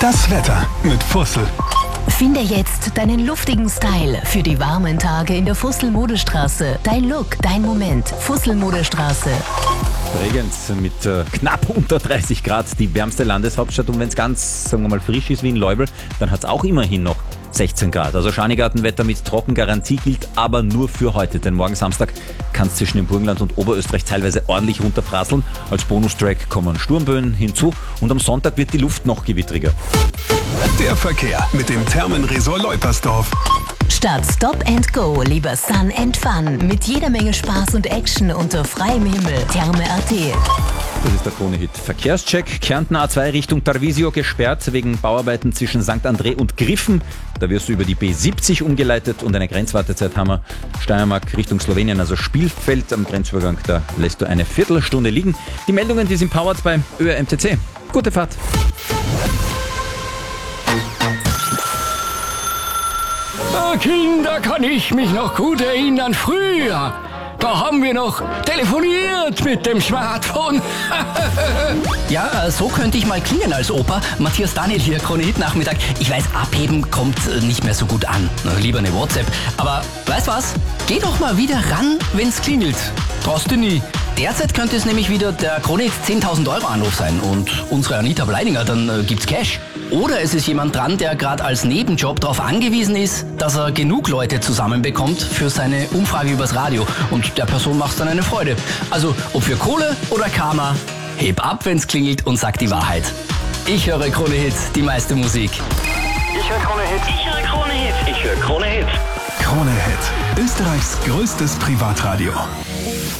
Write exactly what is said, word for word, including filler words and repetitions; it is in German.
Das Wetter mit Fussel. Finde jetzt deinen luftigen Style für die warmen Tage in der Fussel-Modestraße. Dein Look, dein Moment. Fussel-Modestraße. Bregenz mit äh, knapp unter dreißig Grad, die wärmste Landeshauptstadt. Und wenn es ganz, sagen wir mal, frisch ist wie in Leubel, dann hat es auch immerhin noch sechzehn Grad. Also Schanigartenwetter mit Trockengarantie gilt aber nur für heute. Denn morgen Samstag kann es zwischen dem Burgenland und Oberösterreich teilweise ordentlich runterprasseln. Als Bonustrack kommen Sturmböen hinzu und am Sonntag wird die Luft noch gewittriger. Der Verkehr mit dem Thermenresort Leupersdorf. Statt Stop and Go lieber Sun and Fun mit jeder Menge Spaß und Action unter freiem Himmel. Therme Punkt at. Das ist der Krone-Hit. Verkehrscheck. Kärnten A zwei Richtung Tarvisio gesperrt wegen Bauarbeiten zwischen Sankt André und Griffen. Da wirst du über die B siebzig umgeleitet und eine Grenzwartezeit haben wir. Steiermark Richtung Slowenien, also Spielfeld am Grenzübergang. Da lässt du eine Viertelstunde liegen. Die Meldungen, die sind powered bei Ö R M T C. Gute Fahrt. Ah, Kinder, kann ich mich noch gut erinnern, früher. Da haben wir noch telefoniert mit dem Smartphone. Ja, so könnte ich mal klingen als Opa. Matthias Daniel hier, Krone-Hit Nachmittag. Ich weiß, abheben kommt nicht mehr so gut an. Lieber eine WhatsApp. Aber weißt was? Geh doch mal wieder ran, wenn's klingelt. Traust du nie. Derzeit könnte es nämlich wieder der Krone-Hit zehntausend Euro Anruf sein und unsere Anita Bleidinger, dann äh, gibt's Cash. Oder es ist jemand dran, der gerade als Nebenjob darauf angewiesen ist, dass er genug Leute zusammenbekommt für seine Umfrage übers Radio. Und der Person macht's dann eine Freude. Also, ob für Kohle oder Karma, heb ab, wenn's klingelt und sag die Wahrheit. Ich höre Krone-Hit, die meiste Musik. Ich höre Krone-Hit. Ich höre Krone-Hit. Ich höre Krone-Hit. Krone-Hit. Österreichs größtes Privatradio.